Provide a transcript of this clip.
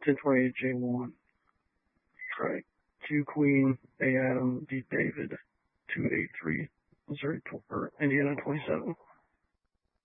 1028 J1. Strike. Q Queen, A Adam, D David, 283, Missouri, or Indiana 27.